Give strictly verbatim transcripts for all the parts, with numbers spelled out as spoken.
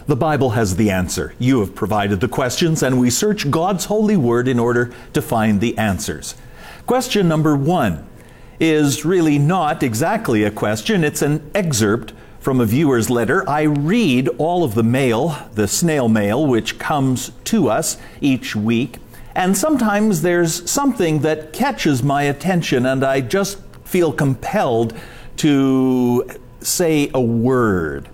The Bible has the answer. You have provided the questions, and we search God's holy word in order to find the answers. Question number one is really not exactly a question. It's an excerpt from a viewer's letter. I read all of the mail, the snail mail, which comes to us each week. And sometimes there's something that catches my attention, and I just feel compelled to say a word.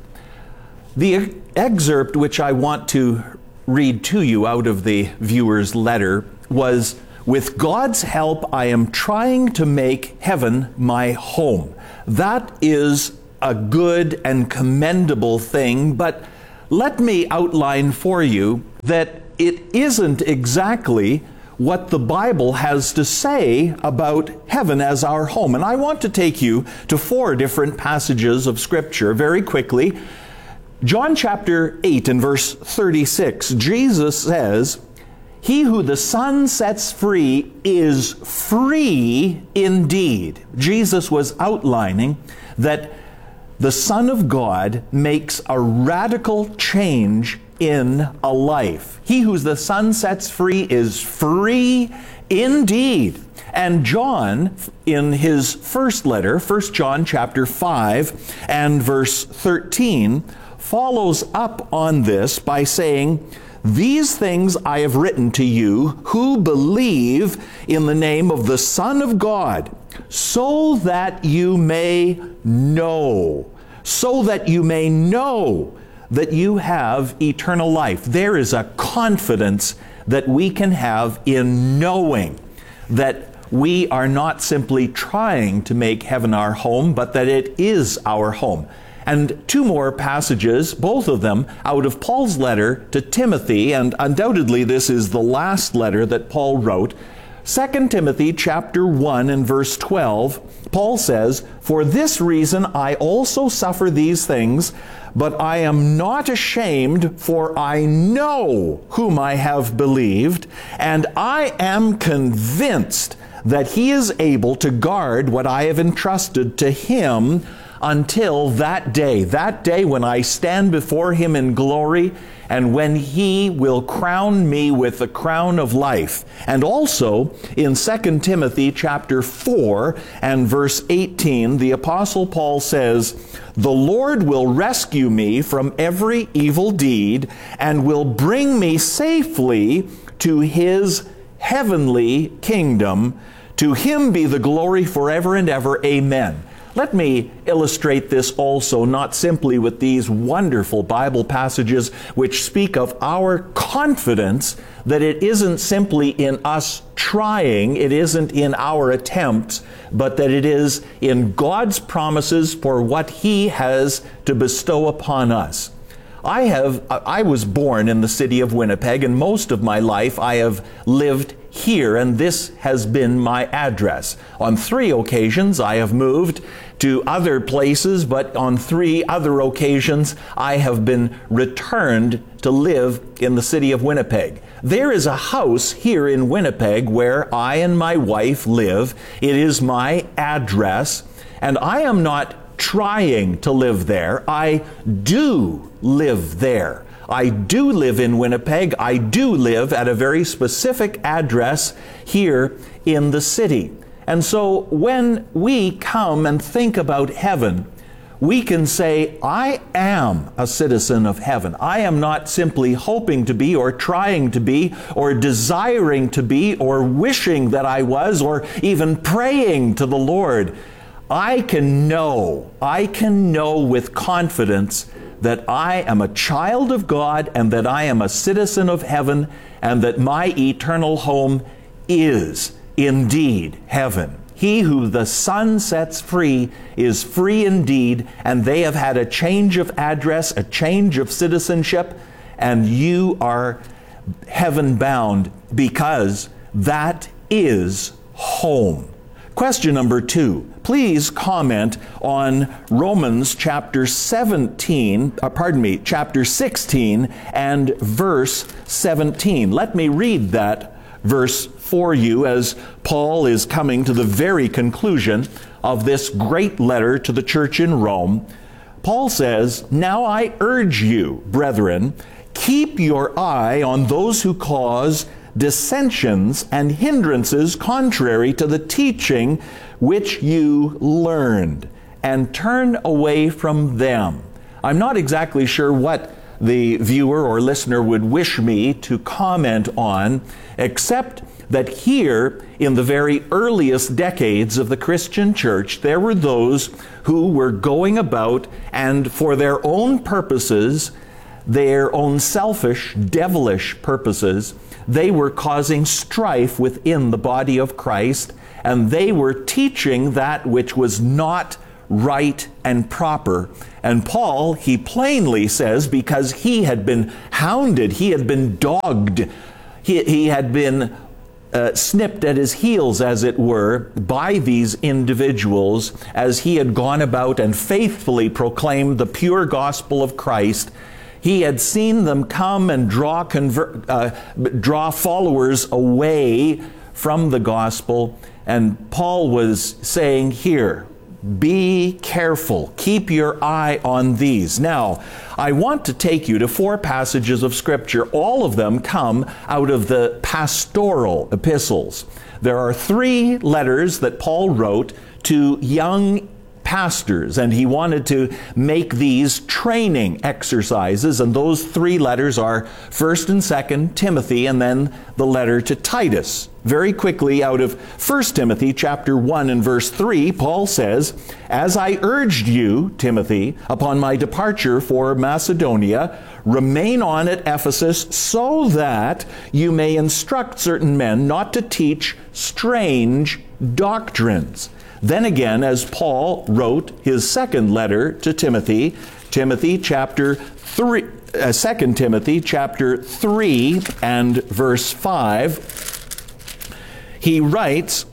The excerpt which I want to read to you out of the viewer's letter was, "With God's help, I am trying to make heaven my home." That is a good and commendable thing, but let me outline for you that it isn't exactly what the Bible has to say about heaven as our home. And I want to take you to four different passages of Scripture very quickly. John chapter eight and verse thirty-six, Jesus says, "He who the Son sets free is free indeed." Jesus was outlining that the Son of God makes a radical change in a life. He who the Son sets free is free indeed. And John, in his first letter, First John chapter five and verse thirteen, follows up on this by saying, "These things I have written to you who believe in the name of the Son of God, so that you may know, so that you may know that you have eternal life." There is a confidence that we can have in knowing that we are not simply trying to make heaven our home, but that it is our home. And two more passages, both of them out of Paul's letter to Timothy, and undoubtedly this is the last letter that Paul wrote. Second Timothy chapter one and verse twelve, Paul says, "For this reason I also suffer these things, but I am not ashamed, for I know whom I have believed, and I am convinced that he is able to guard what I have entrusted to him until that day, that day when I stand before him in glory, and when he will crown me with the crown of life." And also in Second Timothy chapter four and verse eighteen, the Apostle Paul says, "The Lord will rescue me from every evil deed and will bring me safely to his heavenly kingdom. To him be the glory forever and ever. Amen." Let me illustrate this also, not simply with these wonderful Bible passages which speak of our confidence that it isn't simply in us trying, it isn't in our attempts, but that it is in God's promises for what He has to bestow upon us. I have, I was born in the city of Winnipeg, and most of my life I have lived here, and this has been my address. On three occasions I have moved to other places, but on three other occasions I have been returned to live in the city of Winnipeg. There is a house here in Winnipeg where I and my wife live. It is my address, and I am not trying to live there. I do live there. I do live in Winnipeg. I do live at a very specific address here in the city. And so when we come and think about heaven, we can say, I am a citizen of heaven. I am not simply hoping to be, or trying to be, or desiring to be, or wishing that I was, or even praying to the Lord. I can know, I can know with confidence that I am a child of God, and that I am a citizen of heaven, and that my eternal home is indeed heaven. He who the Son sets free is free indeed, and they have had a change of address, a change of citizenship, and you are heaven-bound because that is home. Question number two. Please comment on Romans chapter seventeen, uh, pardon me, chapter sixteen and verse seventeen. Let me read that verse for you as Paul is coming to the very conclusion of this great letter to the church in Rome. Paul says, "Now I urge you, brethren, keep your eye on those who cause dissensions and hindrances contrary to the teaching which you learned, and turn away from them." I'm not exactly sure what the viewer or listener would wish me to comment on, except that here, in the very earliest decades of the Christian church, there were those who were going about and for their own purposes, their own selfish, devilish purposes, they were causing strife within the body of Christ, and they were teaching that which was not right and proper. And Paul, he plainly says, because he had been hounded, he had been dogged, he, he had been uh, snipped at his heels, as it were, by these individuals as he had gone about and faithfully proclaimed the pure gospel of Christ. He had seen them come and draw, convert, uh, draw followers away from the gospel. And Paul was saying here, be careful. Keep your eye on these. Now, I want to take you to four passages of Scripture. All of them come out of the pastoral epistles. There are three letters that Paul wrote to young pastors, and he wanted to make these training exercises, and those three letters are First and Second Timothy, and then the letter to Titus. Very quickly, out of First Timothy chapter one and verse three, Paul says, "As I urged you, Timothy, upon my departure for Macedonia, remain on at Ephesus so that you may instruct certain men not to teach strange doctrines." Then again, as Paul wrote his second letter to Timothy, Timothy chapter three, uh, Second Timothy chapter three and verse five, he writes,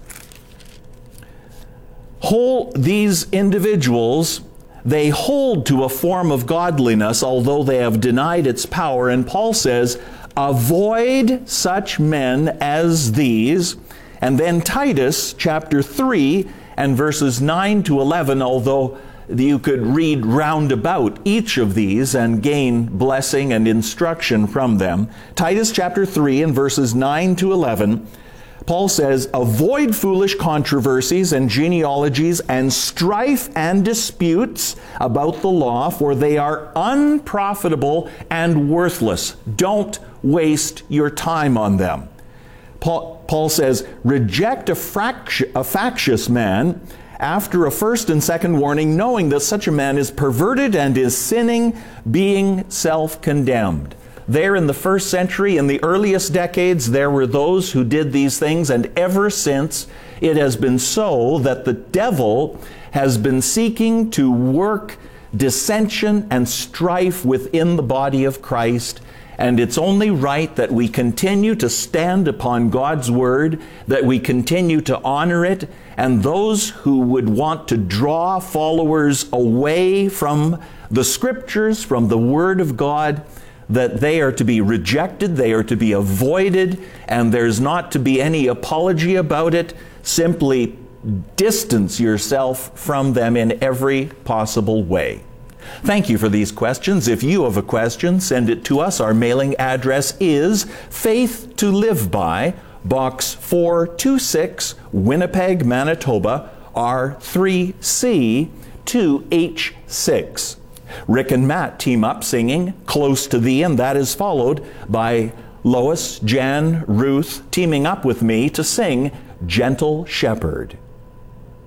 "Hold these individuals, they hold to a form of godliness, although they have denied its power." And Paul says, "Avoid such men as these." And then Titus chapter three and verses nine to eleven, although you could read round about each of these and gain blessing and instruction from them. Titus chapter three and verses nine to eleven, Paul says, "Avoid foolish controversies and genealogies and strife and disputes about the law, for they are unprofitable and worthless." Don't waste your time on them. Paul, Paul says, "Reject a, fracti- a factious man after a first and second warning, knowing that such a man is perverted and is sinning, being self-condemned." There in the first century, in the earliest decades, there were those who did these things, and ever since it has been so that the devil has been seeking to work dissension and strife within the body of Christ. And it's only right that we continue to stand upon God's Word, that we continue to honor it, and those who would want to draw followers away from the Scriptures, from the Word of God, that they are to be rejected, they are to be avoided, and there's not to be any apology about it. Simply distance yourself from them in every possible way. Thank you for these questions. If you have a question, send it to us. Our mailing address is Faith to Live By, Box four two six, Winnipeg, Manitoba, R three C two H six. Rick and Matt team up singing Close to Thee, and that is followed by Lois, Jan, Ruth teaming up with me to sing Gentle Shepherd.